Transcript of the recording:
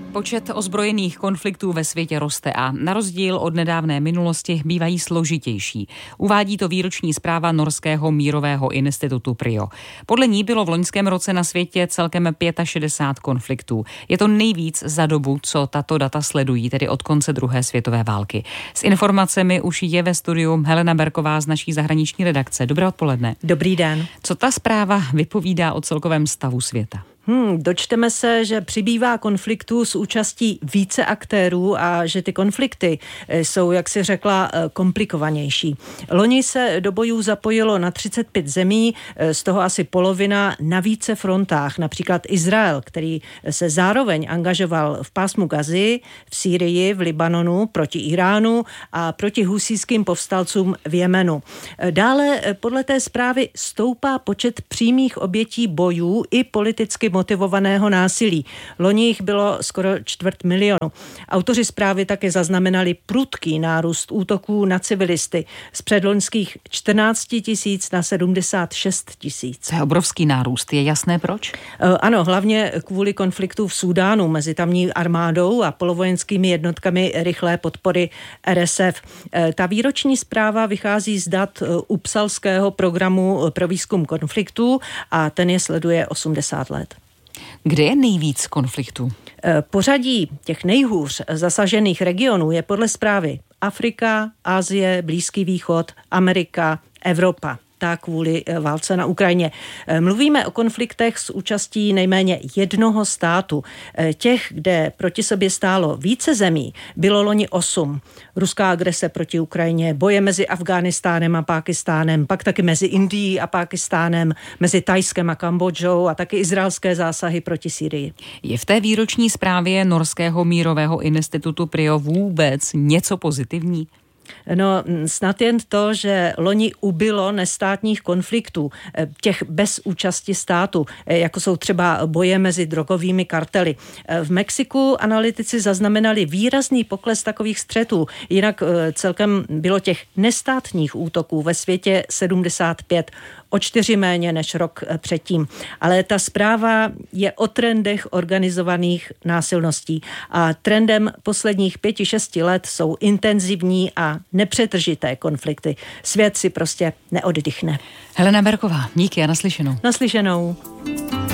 Počet ozbrojených konfliktů ve světě roste a na rozdíl od nedávné minulosti bývají složitější. Uvádí to výroční zpráva Norského mírového institutu PRIO. Podle ní bylo v loňském roce na světě celkem 65 konfliktů. Je to nejvíc za dobu, co tato data sledují, tedy od konce druhé světové války. S informacemi už je ve studiu Helena Berková z naší zahraniční redakce. Dobré odpoledne. Dobrý den. Co ta zpráva vypovídá o celkovém stavu světa? Dočteme se, že přibývá konfliktů s účastí více aktérů a že ty konflikty jsou, jak si řekla, komplikovanější. Loni se do bojů zapojilo na 35 zemí, z toho asi polovina na více frontách. Například Izrael, který se zároveň angažoval v pásmu Gazy, v Sýrii, v Libanonu, proti Iránu a proti husijským povstalcům v Jemenu. Dále podle té zprávy stoupá počet přímých obětí bojů i politicky motivovaného násilí. Loni jich bylo skoro 250 000. Autoři zprávy také zaznamenali prudký nárůst útoků na civilisty z předloňských 14 000 na 76 000. To je obrovský nárůst. Je jasné proč? Ano, hlavně kvůli konfliktu v Súdánu mezi tamní armádou a polovojenskými jednotkami rychlé podpory RSF. Ta výroční zpráva vychází z dat Uppsalského programu pro výzkum konfliktů a ten je sleduje 80 let. Kde je nejvíc konfliktů? Pořadí těch nejhůř zasažených regionů je podle zprávy Afrika, Asie, Blízký východ, Amerika, Evropa. Tak kvůli válce na Ukrajině. Mluvíme o konfliktech s účastí nejméně jednoho státu. Těch, kde proti sobě stálo více zemí, bylo loni 8. Ruská agrese proti Ukrajině, boje mezi Afghánistánem a Pákistánem, pak taky mezi Indií a Pákistánem, mezi Thajskem a Kambodžou a taky izraelské zásahy proti Sýrii. Je v té výroční zprávě Norského mírového institutu PRIO vůbec něco pozitivní? No, snad jen to, že loni ubylo nestátních konfliktů, těch bez účasti státu, jako jsou třeba boje mezi drogovými kartely. V Mexiku analytici zaznamenali výrazný pokles takových střetů, jinak celkem bylo těch nestátních útoků ve světě 75, o 4 méně než rok předtím. Ale ta zpráva je o trendech organizovaných násilností a trendem posledních 5-6 let jsou intenzivní a nepřetržité konflikty. Svět si prostě neoddychne. Helena Berková, díky a naslyšenou. Naslyšenou.